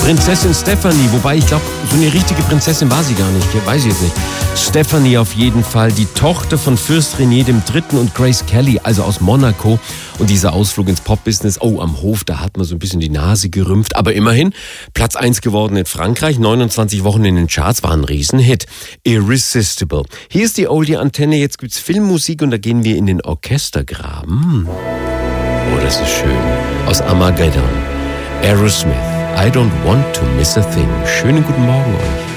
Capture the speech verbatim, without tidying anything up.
Prinzessin Stephanie, wobei ich glaube, so eine richtige Prinzessin war sie gar nicht, weiß ich jetzt nicht. Stephanie auf jeden Fall, die Tochter von Fürst René dem Dritten und Grace Kelly, also aus Monaco. Und dieser Ausflug ins Popbusiness, oh, am Hof, da hat man so ein bisschen die Nase gerümpft. Aber immerhin, Platz eins geworden in Frankreich, neunundzwanzig Wochen in den Charts, war ein Riesenhit. Irresistible. Hier ist die Oldie-Antenne, jetzt gibt's Filmmusik und da gehen wir in den Orchestergraben. Oh, das ist schön. Aus Armageddon. Aerosmith. I don't want to miss a thing. Schönen guten Morgen euch.